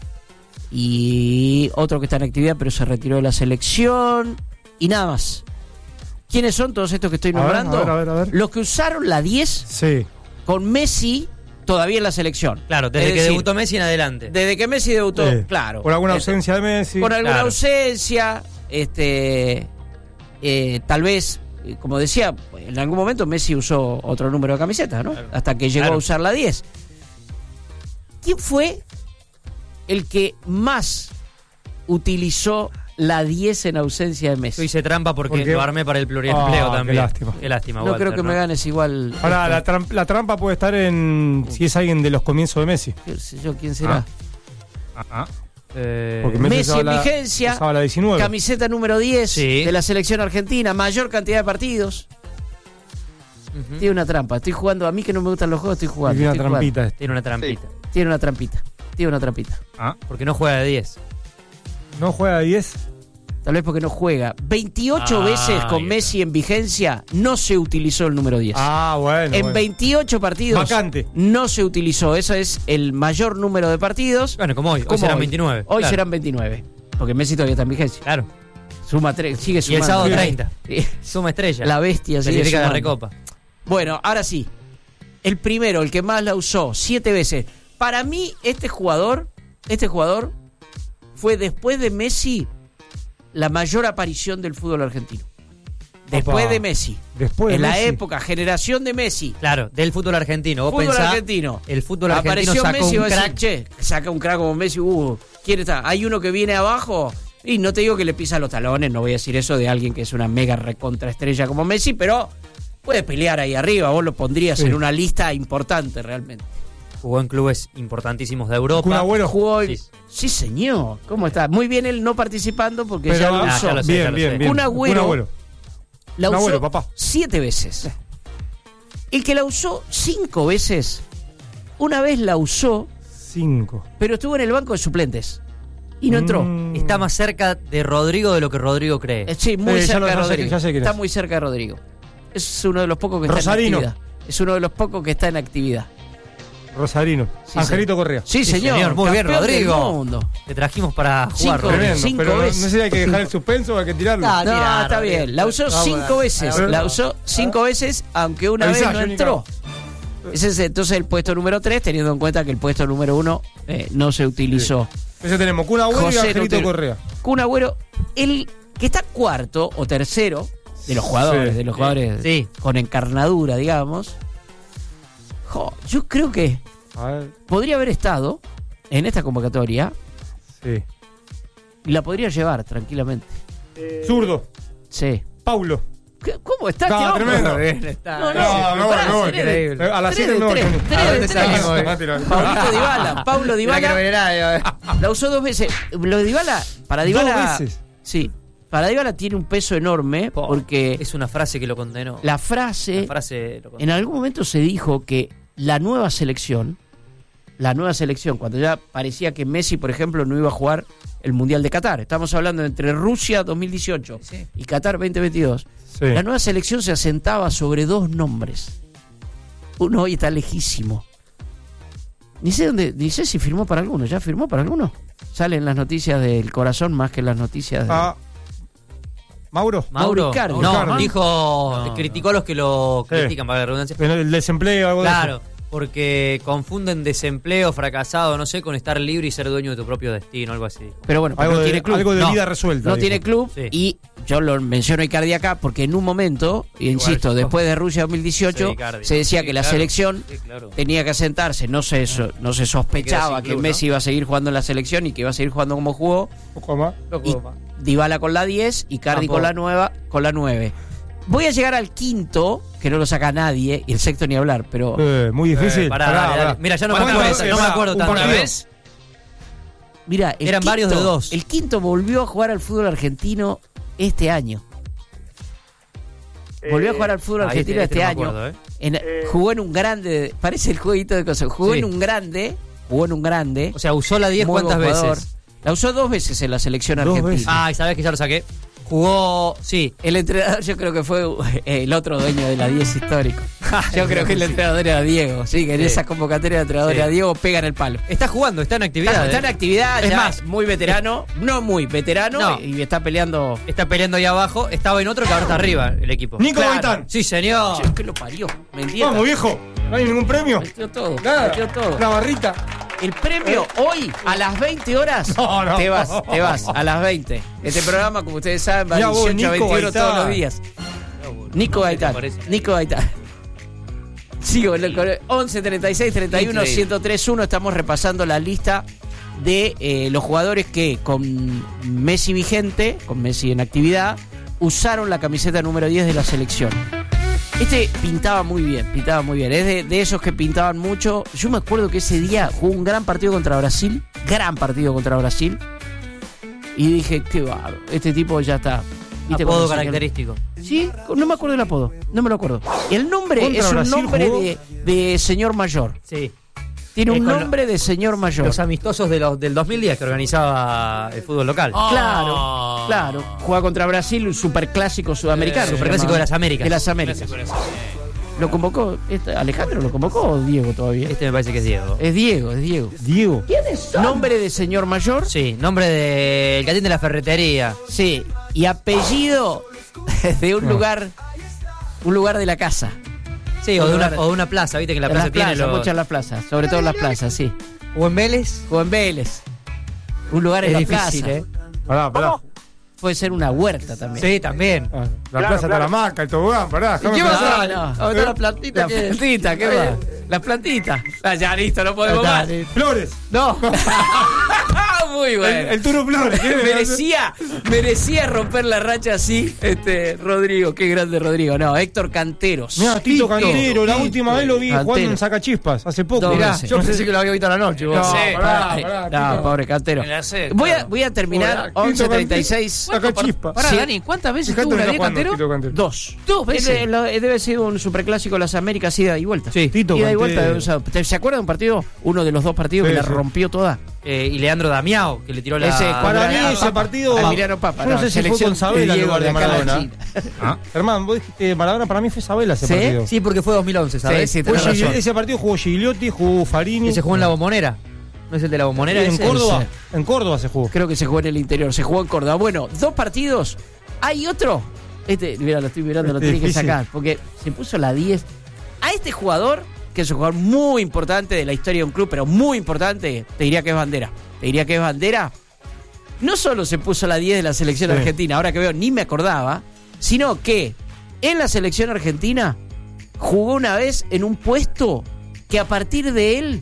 y otro que está en actividad pero se retiró de la selección y nada más. ¿Quiénes son todos estos que estoy A ver, nombrando? a ver, a ver, a ver. Los que usaron la diez Sí. con Messi todavía en la selección. Claro, desde Es que decir, debutó Messi en adelante. Desde que Messi debutó, Sí. claro. Por alguna Este, ausencia de Messi. Por alguna Claro. ausencia, este, eh, tal vez, eh, como decía, en algún momento Messi usó otro número de camiseta, ¿no? Claro. Hasta que llegó Claro. a usar la diez. ¿Quién fue el que más utilizó la diez en ausencia de Yo Messi? hice trampa porque ¿Por qué? lo armé para el pluriempleo Ah, qué también. lástima. Qué lástima, No Walter, creo que me ganes igual. Ahora, este, la, tram- la trampa puede estar en si es alguien de los comienzos de Messi. qué sé yo, ¿quién será? Eh, Porque Messi usaba en la- vigencia, usaba la diecinueve. Camiseta número diez Sí. de la selección argentina, mayor cantidad de partidos. ujú. Tiene una trampa. Estoy jugando. A mí que no me gustan los juegos, estoy jugando. Tiene una estoy jugando. trampita. este. Tiene una trampita. Tiene una trampita. Tiene una trampita. Ah, Porque no juega de diez. no juega diez. Tal vez porque no juega. veintiocho Ah, veces con ahí Messi en vigencia no se utilizó el número diez. Ah, bueno. en bueno. veintiocho partidos Vacante. no se utilizó. Eso es el mayor número de partidos. Bueno, como hoy. Hoy Como serán hoy. veintinueve. Hoy Claro. serán veintinueve. Porque Messi todavía está en vigencia. Claro. Suma tres, sigue Y sumando. el sábado Sí. treinta. Sí. Suma estrella. La bestia sigue Clasifica de sumando. recopa. Bueno, ahora sí. El primero, el que más la usó, siete veces. Para mí, este jugador, este jugador fue después de Messi la mayor aparición del fútbol argentino. Después Opa. de Messi. Después de en la Messi. época, generación de Messi. Claro, del fútbol argentino. Vos Fútbol pensá, argentino. el fútbol argentino Apareció sacó Messi y un vos decís, crack. che, saca un crack como Messi. Uh, ¿quién está? Hay uno que viene abajo. Y no te digo que le pisa los talones, no voy a decir eso de alguien que es una mega recontraestrella como Messi, pero puede pelear ahí arriba. Vos lo pondrías Sí. en una lista importante realmente. Jugó en clubes importantísimos de Europa. Kun Agüero. Jugó el- Sí. sí. señor. ¿Cómo está? Muy bien él no participando porque Pero ya lo Ah, usó. ya lo sé, ya bien, lo bien, sé. bien. Kun Agüero. Kun Agüero. La Kun usó Agüero, papá. siete veces. El que la usó cinco veces, una vez la usó, Cinco. pero estuvo en el banco de suplentes y no entró. Mm. Está más cerca de Rodrigo de lo que Rodrigo cree. Eh, Sí, muy Eh, ya cerca lo- de ya sé- Rodrigo. ya sé quién Está es. muy cerca de Rodrigo. Es uno de los pocos que Rosarino. está en actividad. Es uno de los pocos que está en actividad. Rosarino. Sí, Angelito Correa. Sí, Sí, señor. señor, muy bien, campeón del Rodrigo. mundo. Te trajimos para jugar. Cinco. Rodrigo. Tremendo, cinco pero no- veces. no sé si hay que dejar el suspenso o hay que tirarlo. Ah, No, tirá, está Rodrigo. bien. La usó Ah, cinco bueno. veces. Ah, La ah, usó cinco veces, aunque una Avisá, vez no Johnny entró. Ese es entonces el puesto número tres, teniendo en cuenta que el puesto número uno eh, no se utilizó. Entonces tenemos Kun Agüero y José Angelito Notero. Correa. Kun Agüero, el que está cuarto o tercero de los jugadores, Sí. de los jugadores Sí. con encarnadura, digamos. Jo, yo creo que A ver, podría haber estado en esta convocatoria sí. y la podría llevar tranquilamente. Zurdo. Sí. Paulo. ¿Qué- ¿Cómo está No, este hombre? tremendo. No, no, No, no, pará, no, tres de- increíble. Eh, A las tres siete de no. tres, Johnny. tres ¿A de dónde tres. salimos? Ah, tira. Paulito Dybala, Paulo Dybala la usó dos veces. Lo de Dybala, para Dybala, Dos veces. sí, para Dybala tiene un peso enorme Po, porque Es una frase que lo condenó. la frase, La frase lo condenó. en algún momento se dijo que la nueva selección, la nueva selección, cuando ya parecía que Messi, por ejemplo, no iba a jugar el Mundial de Qatar. Estamos hablando entre Rusia dos mil dieciocho Sí. y Qatar veinte veintidós. Sí. La nueva selección se asentaba sobre dos nombres. Uno hoy está lejísimo. Ni sé dónde, ni sé si firmó para alguno. ¿Ya firmó para alguno? Salen las noticias del corazón más que las noticias de... Ah, Mauro. Mauro, Icardi. no, Icardi. dijo, No, criticó a los que lo Sí. critican, para la redundancia. En el desempleo, algo de Claro, eso. porque confunden desempleo, fracasado, no sé, con estar libre y ser dueño de tu propio destino, algo así. Pero bueno, pero Algo no de, tiene club. algo de No. vida resuelta. No dijo. tiene club Sí. y yo lo menciono a Icardi acá porque en un momento, y insisto, yo. después de Rusia dos mil dieciocho, Sí, Icardi. se decía Sí, que la claro. selección Sí, claro. tenía que asentarse. No se, so- no se sospechaba sin que club, Messi ¿no? iba a seguir jugando en la selección y que iba a seguir jugando como jugó. Un poco más. Y Dybala con la diez y Icardi Tampoco. con la nueva, con la nueve. Voy a llegar al quinto, que no lo saca nadie, y el sexto ni hablar, pero Eh, muy difícil. Eh, pará, Pará, dale, pará. dale. Mira, ya no me ¿Cuántas acuerdo, veces? no me Pará, acuerdo un tanto. partido. ¿Una vez? mira, el Eran quinto- varios de dos. El quinto volvió a jugar al fútbol argentino este año. Volvió a jugar al fútbol Ahí argentino este- este, este no me año. acuerdo, ¿eh? En- jugó en un grande, parece el jueguito de cosas. Jugó Sí. en un grande, jugó en un grande. O sea, usó la diez muy cuántas buen jugador. veces. La usó dos veces en la selección Dos argentina. veces. Ah, y sabes que ya lo saqué. Jugó, sí. El entrenador yo creo que fue eh, el otro dueño de la diez histórico. Yo creo que el entrenador era Diego. Sí, que en Sí. esa convocatoria de entrenador Sí. era Diego, pegan el palo. Está jugando, está en actividad. Está, está en ¿eh? actividad, Es ya más, muy veterano, no muy veterano, No. y está peleando. Está peleando ahí abajo. Estaba en otro que ahora está arriba el equipo. Nico Claro. Gaitán. Sí, señor. Che, ¿qué lo parió? Mentira. Vamos, viejo. No hay ningún premio. Metió todo, Nada. metió todo. Una barrita. El premio hoy a las veinte horas No, no. te vas, te vas a las veinte. Este programa, como ustedes saben, va de Ya vos, dieciocho a Nico veintiuno Gaitán. todos los días. Nico ¿Qué te Gaitán. parece? Nico Gaitán. Sigo con el once treinta y seis treinta y uno Increíble. ciento tres uno. Estamos repasando la lista de eh, los jugadores que con Messi vigente, con Messi en actividad, usaron la camiseta número diez de la selección. Este pintaba muy bien, pintaba muy bien. Es de, de esos que pintaban mucho. Yo me acuerdo que ese día jugó un gran partido contra Brasil, gran partido contra Brasil. Y dije, qué bárbaro, este tipo ya está. ¿Viste Apodo cuando se- característico. Sí, no me acuerdo el apodo, no me lo acuerdo. El nombre Contra es un Brasil nombre jugó. de, de señor mayor. Sí. Tiene Eh, un con nombre de señor mayor. Los amistosos de los, del dos mil diez que organizaba el fútbol local. Claro, claro. Juega contra Brasil, un superclásico sudamericano. Eh, superclásico se llama. de las Américas. De las Américas. ¿Lo convocó? este, ¿Alejandro lo convocó o Diego todavía? Este me parece que es Diego. Es Diego, es Diego. Diego. Nombre de señor mayor. Sí, nombre del Gatín de la Ferretería. Sí. Y apellido de un lugar, un lugar de la casa. Sí, o de, una, Lugar- o de una plaza, viste que la En plaza las tiene plazas, los... muchas las plazas, sobre todo en las plazas, sí. ¿O en Vélez? O en Vélez. Un lugar en Es la difícil, plaza. ¿eh? Pará, pará. Puede ser una huerta también. Sí, también. Ah, la plaza Taramaca, el tobogán, pará. ¿Y qué déjame va a pensar. hacer? No, no. La plantita, la plantita, ¿qué va? Las plantitas. Ah, ya listo, no podemos Está, más. sí. Flores. No. muy bueno. El, el Turo Flores. merecía, merecía romper la racha así, este, Rodrigo. Qué grande Rodrigo. No, Héctor Canteros. Mira, Tito Cantero, la Tito, última vez lo vi Cantero. jugando en Sacachispas, hace poco. Dos Mirá, veces. Yo pensé que lo había visto a la noche. vos. No, Sí, pará, Ay, pará, no, Tito. pobre Cantero. En la C, Voy a, claro. voy a terminar Tito once treinta y seis. Sacachispas. Pará, Sí. Dani, ¿cuántas veces Fíjate tuvo la dónde diez está jugando Cantero? Tito Cantero. Dos. Dos veces. Ese, lo- debe ser un superclásico de las Américas, ida y vuelta. Sí. Tito Ida y Cantero. vuelta. O sea, ¿te- ¿se acuerdan de un partido? Uno de los dos partidos Sí, que la sí. rompió toda. Eh, y Leandro Damiao, que le tiró la. Ese, Para mí Ah, ese Papa. partido. Emiliano Papa. Yo no sé si fue selección con Sabela de en Diego lugar de de acá de Maradona. China. Ah, Germán, vos dijiste Maradona, para mí fue Sabela ese ¿Sí? partido. Sí, porque fue dos mil once, ¿sabes? Sí, sí, Fue tenés Gigli- razón. ese partido jugó Gigliotti, jugó Farini. Y se jugó en la Bombonera. ¿No es el de la Bombonera? en ese? Córdoba. ese. En Córdoba se jugó. Creo que se jugó en el interior, se jugó en Córdoba. Bueno, dos partidos. Hay otro. Este, mira, lo estoy mirando, lo Este tiene que difícil. sacar. Porque se puso la diez. A este jugador, que es un jugador muy importante de la historia de un club, pero muy importante, te diría que es Bandera. Te diría que es Bandera. No solo se puso la diez de la selección Sí. argentina, ahora que veo, ni me acordaba, sino que en la selección argentina jugó una vez en un puesto que a partir de él,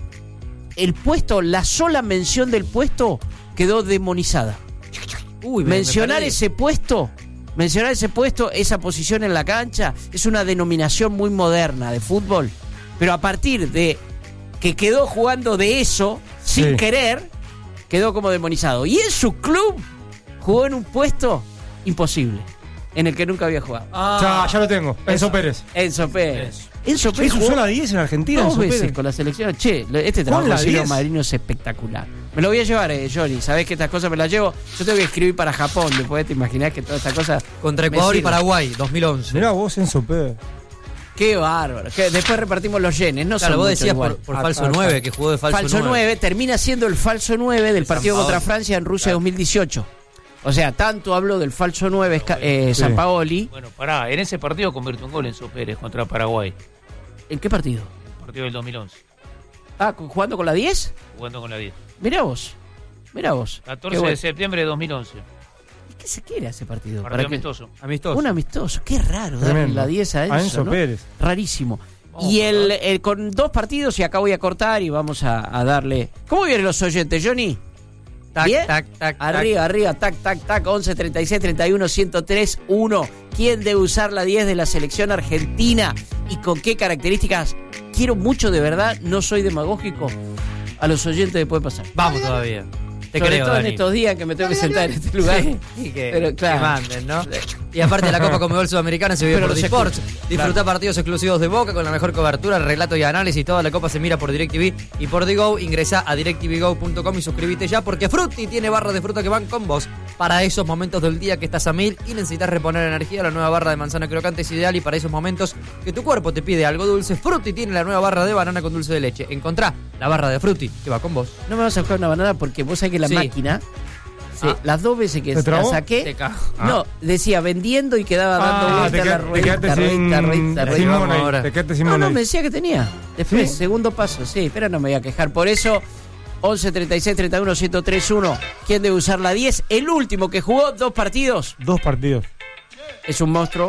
el puesto, la sola mención del puesto quedó demonizada. Uy, me- me Mencionar perdí. ese puesto, mencionar ese puesto, esa posición en la cancha, es una denominación muy moderna de fútbol. Pero a partir de que quedó jugando de eso, sin Sí. querer, quedó como demonizado. Y en su club jugó en un puesto imposible, en el que nunca había jugado. Ya, ya lo tengo. Enzo Pérez. Enzo Pérez. Enzo Che, Pérez usó jugó la diez en Argentina, dos Enzo veces Pérez. con la selección. Che, lo- este Con trabajo la de Silvio diez. Madrino es espectacular. Me lo voy a llevar, eh, Johnny. Sabés que estas cosas me las llevo. Yo tengo que escribir para Japón. Después te imaginás que todas estas cosas. Contra me Ecuador y sirven. Paraguay, dos mil once. Mirá vos, Enzo Pérez. Qué bárbaro. Que después repartimos los yenes. No Claro, son vos muchos decías igual. por, por Ah, falso ah, nueve, ah. que jugó de falso, Falso nueve termina siendo el falso nueve del partido San contra Paoli. Francia en Rusia dos mil dieciocho. O sea, tanto habló del falso nueve eh, Sí. San Paoli. Bueno, pará, en ese partido convirtió un gol Enzo Pérez contra Paraguay. ¿En qué partido? Partido del dos mil once, Ah, ¿jugando con la diez? jugando con la diez. Mirá vos. Mirá vos. catorce Qué bueno. de septiembre de dos mil once. ¿Qué se quiere ese partido? Partido ¿Para qué? amistoso. Amistoso. Un amistoso. Qué raro darle Tremendo. la diez a Enzo, A Enzo ¿no? Pérez. Rarísimo. Y el, el- con dos partidos, y acá voy a cortar y vamos a, a darle. ¿Cómo vienen los oyentes, Johnny? Tac, ¿Bien? tac, tac, tac. Arriba, arriba, tac, tac, tac, once, treinta y seis, treinta y uno, ciento tres, uno. ¿Quién debe usar la diez de la selección argentina? ¿Y con qué características? Quiero mucho, de verdad, no soy demagógico. A los oyentes de Puede Pasar. Vamos todavía. Te Sobre creo, todo en Dani. estos días que me tengo que sentar en este lugar. Sí, y que, Pero, claro. que manden, ¿no? Y aparte la Copa Conmebol Sudamericana se vive Pero por no se Disports. escucha. Disfruta Claro. partidos exclusivos de Boca con la mejor cobertura, relato y análisis. Toda la Copa se mira por DirecTV y por Digo. Ingresá a directvgo punto com y suscríbete ya porque Frutti tiene barras de fruta que van con vos para esos momentos del día que estás a mil y necesitas reponer energía. La nueva barra de manzana crocante es ideal y para esos momentos que tu cuerpo te pide algo dulce, Frutti tiene la nueva barra de banana con dulce de leche. Encontrá la barra de Frutti que va con vos. No me vas a buscar una banana porque vos sabés que la Sí. máquina, sí, Ah. las dos veces que ¿Te la trabó? saqué, Te cago. no, decía vendiendo y quedaba dando Ah, vuelta te, la quedaste- te ruedita, quedaste sin, ruedita, ruedita, sin ruedita. vamos money, ahora. Te quedaste sin No, no, money. me decía que tenía. Después, ¿Sí? segundo paso, sí, pero no me voy a quejar. Por eso, once, treinta y seis, treinta y uno, ciento tres, uno. ¿Quién debe usar la diez? El último que jugó dos partidos Dos partidos. es un monstruo.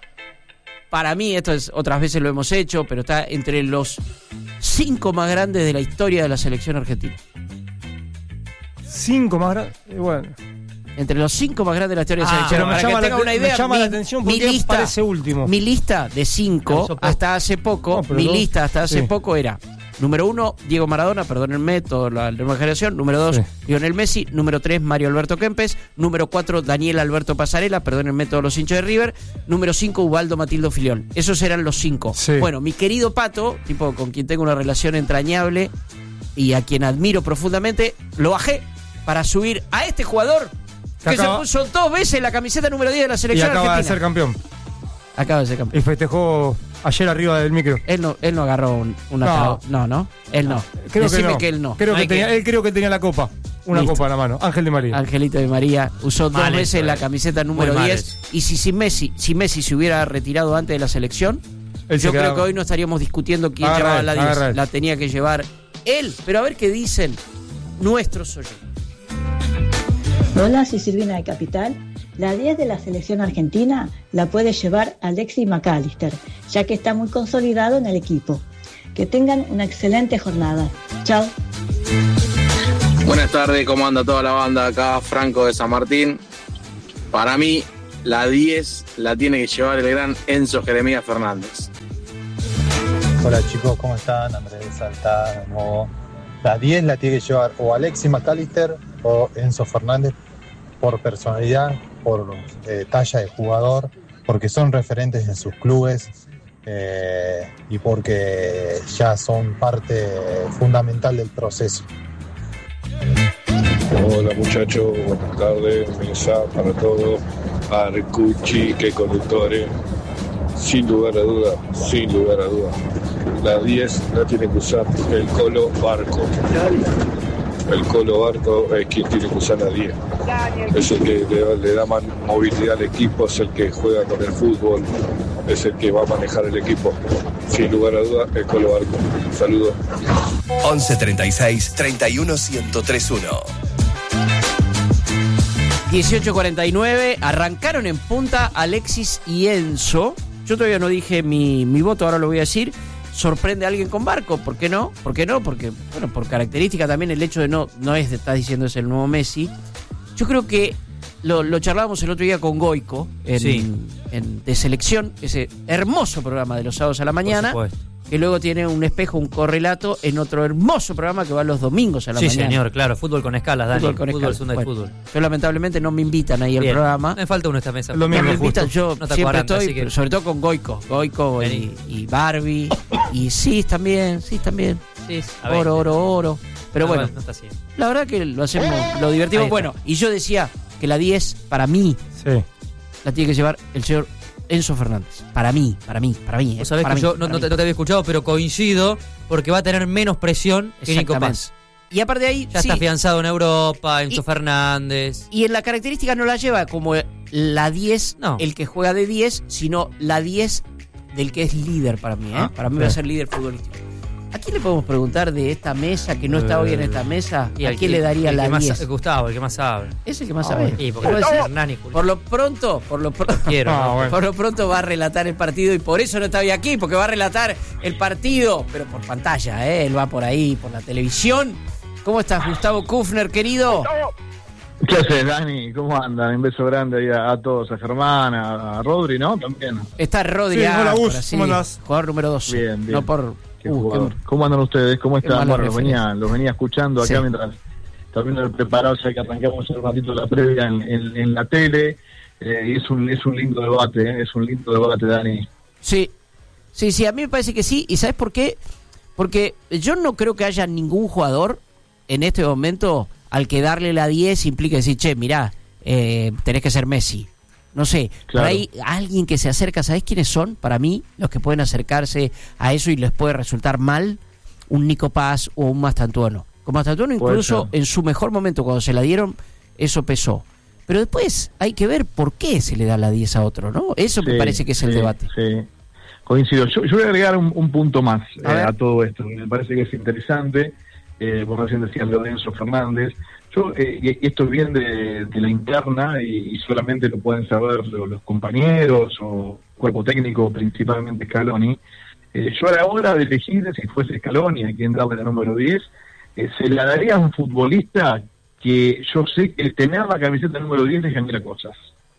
Para mí, esto es, otras veces lo hemos hecho, pero está entre los cinco más grandes de la historia de la selección argentina. Cinco más grandes. Eh, Bueno. Entre los cinco más grandes de la historia de la Ah, selección. pero me Para llama que la tengan te- una me idea, llama mi, la atención mi porque lista, parece último. mi lista de cinco, Causó poco. hasta hace poco, No, pero mi dos, lista hasta hace sí. poco era: número uno, Diego Maradona, perdónenme, toda la nueva generación. Número dos, Sí. Lionel Messi. Número tres, Mario Alberto Kempes. Número cuatro, Daniel Alberto Pasarela, perdónenme todos los hinchas de River. Número cinco, Ubaldo Matildo Filión. Esos eran los cinco. Sí. Bueno, mi querido Pato, tipo con quien tengo una relación entrañable y a quien admiro profundamente, lo bajé para subir a este jugador que acaba- se puso dos veces la camiseta número diez de la Y selección acaba de argentina. ser campeón. Acaba de ser campeón. Y festejó ayer arriba del micro. Él no, él no agarró un, una No. traba- no, no, él no. Creo Decime que no. que él no. Creo No que hay tenía, que- Él creo que tenía la copa. Una Listo. copa en la mano. Ángel de María. Angelito de María usó dos Mal veces eso, la eh. camiseta número Muy mal diez. eso. Y si, si Messi, si Messi se hubiera retirado antes de la selección, Él se yo creo quedaba. que hoy no estaríamos discutiendo quién Agarra llevaba él, la diez. agarra él. La tenía que llevar él. Pero a ver qué dicen nuestros oyentes. Hola, soy Silvina de Capital. La diez de la selección argentina la puede llevar Alexis McAllister, ya que está muy consolidado en el equipo. Que tengan una excelente jornada. Chao. Buenas tardes, ¿cómo anda toda la banda? Acá Franco de San Martín. Para mí, la diez la tiene que llevar el gran Enzo Jeremías Fernández. Hola chicos, ¿cómo están? Andrés de Salta, de nuevo. La diez la tiene que llevar o Alexis McAllister o Enzo Fernández por personalidad, por eh, talla de jugador, porque son referentes en sus clubes eh, y porque ya son parte fundamental del proceso. Hola muchachos, buenas tardes, mesa para todos, Arcucci, que conductores, sin lugar a duda, sin lugar a duda, la diez la tiene que usar el Colo Barco, el Colo Barco es quien tiene que usar la diez, es el que le, le da más movilidad al equipo, es el que juega con el fútbol, es el que va a manejar el equipo, sin lugar a duda, el Colo Barco. Saludos. once treinta y seis, treinta y uno, ciento tres uno. dieciocho cuarenta y nueve, arrancaron en punta Alexis y Enzo. Yo todavía no dije mi, mi voto, ahora lo voy a decir. Sorprende a alguien con Barco, ¿por qué no? ¿Por qué no? Porque, bueno, por característica también el hecho de no, no es de estar diciendo es el nuevo Messi. Yo creo que lo, lo charlábamos el otro día con Goico en, Sí. en De Selección, ese hermoso programa de los sábados a la mañana, Por supuesto. que luego tiene un espejo, un correlato en otro hermoso programa que va los domingos a la Sí, mañana. señor, claro. Fútbol con escalas, Dani. Fútbol con Fútbol, escalas. Sunday Bueno, fútbol. Yo lamentablemente no me invitan ahí al Bien. programa. Me falta uno esta mesa. Lo mismo, No me invitan, justo. yo No te siempre acuaranta, estoy, así que- pero sobre todo con Goico, Goico y, Vení. y Barbie, y sí también, sí también, Sí, a ver. oro, oro, oro. Pero Ah, bueno, no está así. la verdad que lo hacemos, lo divertimos. Ahí está. Bueno, y yo decía que la diez, para mí, Sí. la tiene que llevar el señor Enzo Fernández. Para mí, para mí, para mí. eh, Vos sabés para que mí, yo no, para no te, mí. no te había escuchado, pero coincido porque va a tener menos presión que Nico Exactamente. Paz. Y aparte de ahí, Ya sí, está afianzado en Europa, Enzo Y- Fernández. y en la característica no la lleva como la diez, No. el que juega de diez, sino la diez del que es líder para mí. ¿eh? Ah, para mí sí. va a ser líder futbolístico. ¿A quién le podemos preguntar de esta mesa que no está hoy en esta mesa? Y ¿A al quién que- le daría el la que más- diez? Gustavo, el que más sabe. Es el que más Ah, sabe. bueno. Sí, porque Quiero decir, Hernani, Julio. por lo pronto, por lo pronto, Quiero. Ah, ¿no? bueno. por lo pronto va a relatar el partido y por eso no está hoy aquí, porque va a relatar el partido, pero por pantalla, ¿eh? Él va por ahí, por la televisión. ¿Cómo estás, Gustavo Kufner, querido? ¿Qué haces, Dani? ¿Cómo andan? Un beso grande ahí a, a todos, a Germán, a, a Rodri, ¿no? También. Está Rodri, Sí, hola, Gus, ahora sí, ¿cómo andás? jugador número doce. Bien, bien. No por... Qué uh, jugador. qué- ¿Cómo andan ustedes? ¿Cómo qué están? mala Bueno, los venía, referencia. los venía escuchando acá Sí. mientras termino de preparar, ya que arrancamos un ratito la previa en, en- en la tele. Eh, y es un, es un lindo debate, ¿eh? Es un lindo debate, Dani. Sí, sí, sí, a mí me parece que sí. ¿Y sabes por qué? Porque yo no creo que haya ningún jugador en este momento al que darle la diez implica decir, che, mirá, eh, tenés que ser Messi. No sé, Claro. por ahí alguien que se acerca, ¿sabés quiénes son? Para mí, los que pueden acercarse a eso y les puede resultar mal, un Nico Paz o un Mastantuono. Con Mastantuono Puede incluso ser. en su mejor momento, cuando se la dieron, eso pesó. Pero después hay que ver por qué se le da la diez a otro, ¿no? Eso me Sí, parece que es el sí, debate. Sí, coincido. Yo, yo voy a agregar un, un punto más A eh, ver. a todo esto. Me parece que es interesante. Eh, vos recién decías lo de Enzo Fernández. Yo, eh, y y esto es bien de, de la interna y, y solamente lo pueden saber lo- los compañeros o cuerpo técnico, principalmente Scaloni. Eh, yo a la hora de elegir si fuese Scaloni a quien darle la número diez, eh, se la daría a un futbolista que yo sé que el tener la camiseta número diez le genera cosas.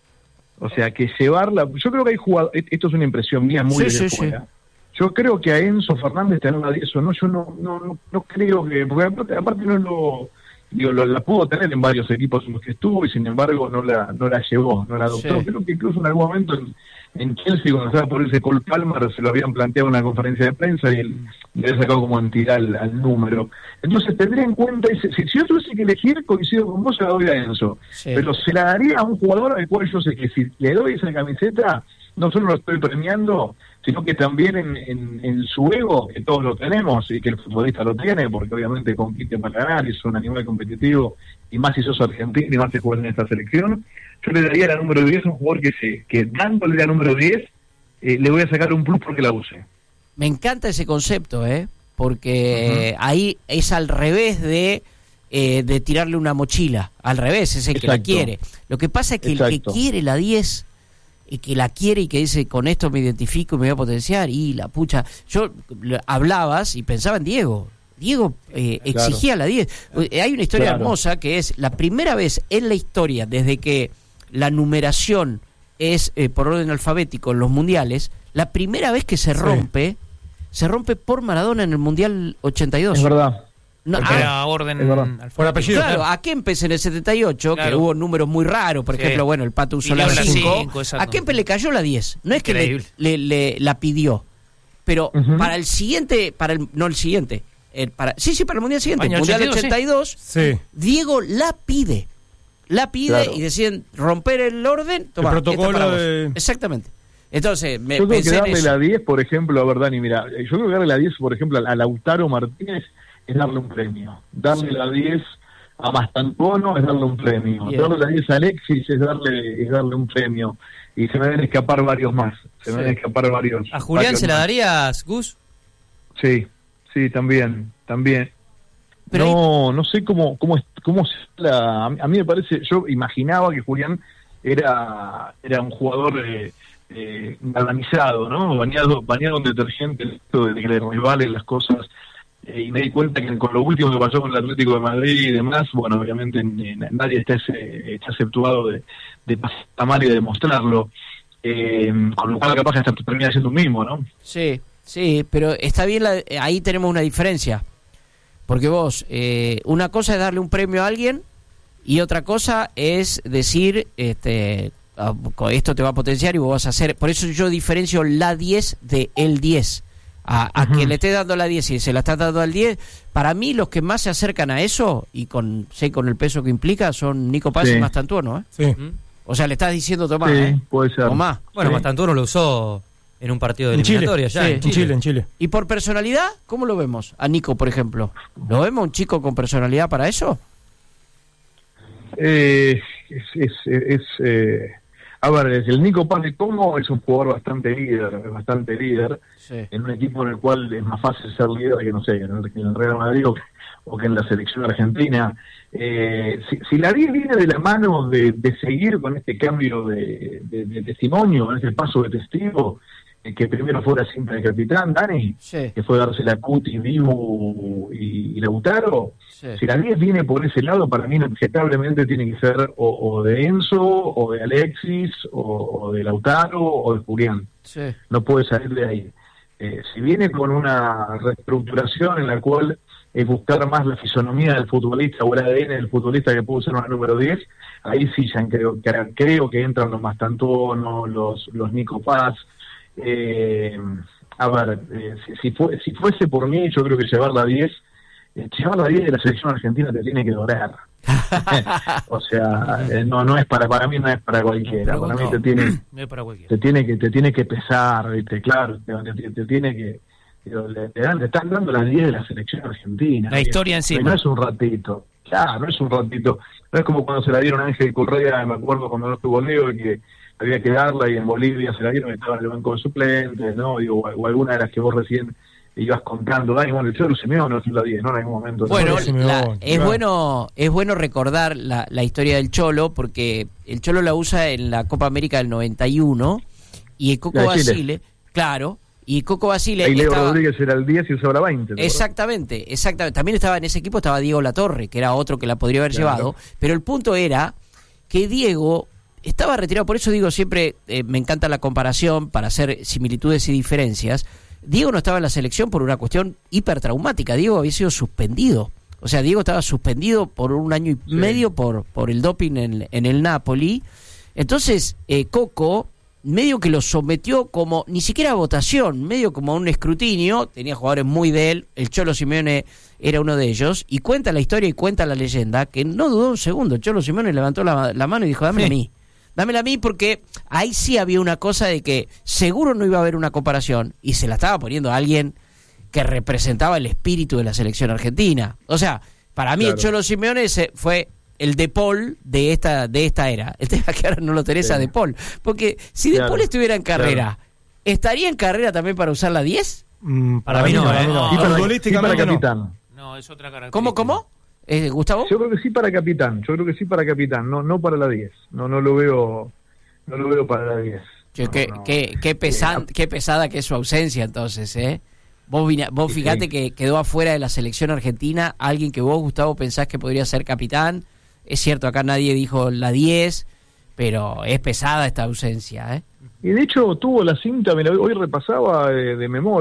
O sea, que llevarla... Yo creo que hay jugadores... Esto es una impresión mía muy Sí, de sí, fuera. Yo creo que a Enzo Fernández tener la diez o no, yo no, no, no, no creo que... Porque aparte, aparte no lo... Digo, lo- la pudo tener en varios equipos en los que estuvo y sin embargo no la no la llevó, no la adoptó. Sí. Creo que incluso en algún momento en, en Chelsea, cuando estaba por irse Cole Palmer, se lo habían planteado en una conferencia de prensa y él le había sacado como entidad al, al número. Entonces tendría en cuenta, ese- si, si yo tuviese que elegir, coincido con vos, se la doy a Enzo. Sí. Pero se la daría a un jugador al cual yo sé que si le doy esa camiseta, no solo lo estoy premiando, sino que también en, en, en su ego, que todos lo tenemos y que el futbolista lo tiene, porque obviamente compite para ganar y es un animal competitivo, y más si sos argentino y más si juegas en esta selección, yo le daría la número diez a un jugador que sé, que dándole la número diez, eh, le voy a sacar un plus porque la use. Me encanta ese concepto, ¿eh? Porque ahí es al revés de, eh, de tirarle una mochila. Al revés, es el que la Exacto. quiere. Lo que pasa es que el que Exacto. quiere la diez, y que la quiere y que dice, con esto me identifico y me voy a potenciar, y la pucha... Yo lo- hablabas y pensaba en Diego. Diego eh, exigía la diez. Eh, hay una historia Claro. hermosa que es la primera vez en la historia, desde que la numeración es eh, por orden alfabético en los mundiales, la primera vez que se Sí. rompe, se rompe por Maradona en el Mundial ochenta y dos. Es verdad. No, Porque ah, era orden es verdad. alfabético. Por apellido. Claro, a Kempes en el setenta y ocho, que Claro. hubo números muy raros, por Sí. ejemplo, bueno, el Pato usó Pidió la la cinco, cinco, exacto. a Kempes le cayó la diez, no es que le, Increíble. le- le- la pidió, pero Ujú. para el siguiente, para el, no el siguiente, el para, sí, sí, para el Mundial siguiente, el Año Mundial ochenta y dos, ochenta y dos, Sí. Diego la pide, la pide Claro. y deciden romper el orden, toma, El esta protocolo para vos. de- Exactamente. Entonces, me Yo creo que pensé en darle eso. la diez, por ejemplo, a ver, Dani, mira, yo creo que darle la diez, por ejemplo, a a Lautaro Martínez es darle un premio. Darle la diez a Mastantuono es darle un premio. Bien. Darle la diez a Alexis es darle, es darle un premio. Y se me deben escapar varios más. Se me Sí. deben escapar varios. ¿A Julián varios se la más. darías, Gus? Sí, sí, también, también. Pero no, no sé cómo, cómo, es- cómo se la, a mí a mí me parece, yo imaginaba que Julián era, era un jugador eh, eh, galvanizado, ¿no? Bañado, bañado en detergente, esto de que le resbalen las cosas. Eh, y me di cuenta que con lo último que pasó con el Atlético de Madrid y demás, bueno, obviamente eh, nadie está, ese- está exceptuado de, de pasar mal y de demostrarlo. Eh, con lo cual capaz que hasta termina siendo un mismo, ¿no? Sí, sí, pero está bien, la- ahí tenemos una diferencia. Porque vos, eh, una cosa es darle un premio a alguien y otra cosa es decir, este, ah, con esto te va a potenciar y vos vas a hacer. Por eso yo diferencio la diez de el diez. A, a Ujú. quien le esté dando la diez y se la está dando al diez, para mí los que más se acercan a eso, y con sé con el peso que implica, son Nico Paz Sí. y Mastantuono, ¿eh? Sí. ¿Mm? O sea, le estás diciendo Tomás, Sí, ¿eh? puede ser. Tomás. Bueno, Sí. Mastantuono lo usó en un partido de En Chile. eliminatoria ya. Sí. en En Chile, en Chile. ¿Y por personalidad? ¿Cómo lo vemos? A Nico, por ejemplo. ¿Lo vemos un chico con personalidad para eso? Eh, es, es, es, eh, a ver, el Nico Paz de Congo es un jugador bastante líder, bastante líder, Sí. en un equipo en el cual es más fácil ser líder que, no sé, en el, que en el Real Madrid o, o que en la selección argentina. Eh, si, si la diez viene de la mano de, de seguir con este cambio de, de, de testimonio, con este paso de testigo, eh, que primero fuera siempre el capitán, Dani, Sí. que fue dársela a Cuti, Dibu y, y Lautaro. Sí. Si la diez viene por ese lado, para mí inobjetablemente tiene que ser o, o de Enzo, o de Alexis, o, o de Lautaro, o de Julián. Sí. No puede salir de ahí. Eh, si viene con una reestructuración en la cual es buscar más la fisonomía del futbolista o el A D N del futbolista que puede ser una número diez, ahí sí ya creo, que- creo que entran los Mastantuono, los, los Nico Paz. Eh, a ver, eh, si, si, fue, si fuese por mí, yo creo que llevar la diez, eh, llevar la diez de la selección argentina te tiene que doler. O sea, eh, no no es para para mí no es para cualquiera, para mí No, te tiene no es para cualquiera. te tiene que te tiene que pesar, ¿viste? Claro, te, te- te tiene que pero le, le dan, le están dando las diez de la selección argentina. La historia ¿viste? encima. No es un ratito. Claro, no es un ratito. No es como cuando se la dieron a Ángel Correa, me acuerdo cuando no estuvo Leo, que había que darla y en Bolivia se la dieron y estaba en el banco de suplentes, ¿no? Y, o, o alguna de las que vos recién ibas contando. Dani, bueno, el Cholo Simeone no es la diez, ¿no? En algún momento. Bueno, ¿no? Simeone, la- es claro. bueno es bueno recordar la, la historia del Cholo, porque el Cholo la usa en la Copa América del noventa y uno y el Coco La de Chile. Basile, claro, y Coco Basile Ahí Leo estaba- Rodríguez era el diez y usaba la veinte. ¿te acordás? exactamente, exactamente. También estaba en ese equipo, estaba Diego Latorre, que era otro que la podría haber Claro. llevado, pero el punto era que Diego estaba retirado, por eso digo siempre, eh, me encanta la comparación para hacer similitudes y diferencias. Diego no estaba en la selección por una cuestión hipertraumática, Diego había sido suspendido. O sea, Diego estaba suspendido por un año y Sí. medio por, por el doping en, en el Napoli. Entonces, eh, Coco medio que lo sometió como, ni siquiera a votación, medio como a un escrutinio, tenía jugadores muy de él, el Cholo Simeone era uno de ellos, y cuenta la historia y cuenta la leyenda, que no dudó un segundo, el Cholo Simeone levantó la, la mano y dijo, dámela a mí, dámela a mí, porque ahí sí había una cosa de que seguro no iba a haber una comparación, y se la estaba poniendo a alguien que representaba el espíritu de la selección argentina. O sea, para mí Claro. el Cholo Simeone se fue el De Paul de esta de esta era. El tema es que ahora no lo tenés Sí. a De Paul. Porque si De Claro, Paul estuviera en carrera, claro. ¿estaría en carrera también para usar la diez? Mm, Para mí no, para ¿eh? mí no. Sí, para, sí para Futbolísticamente no. capitán. No, es otra característica. ¿Cómo, cómo? Eh, ¿Gustavo? Yo creo que sí para capitán, yo creo que sí para capitán, no no para la diez. No no lo veo no lo veo para la diez. Che, No, qué, no. qué, qué, pesan- Eh, qué pesada que es su ausencia entonces, ¿eh? Vos, vina, vos Sí, fijate sí. que quedó afuera de la selección argentina alguien que vos, Gustavo, pensás que podría ser capitán. Es cierto, acá nadie dijo la diez, pero es pesada esta ausencia, ¿eh? Y de hecho tuvo la cinta, me la- hoy repasaba de, de memoria.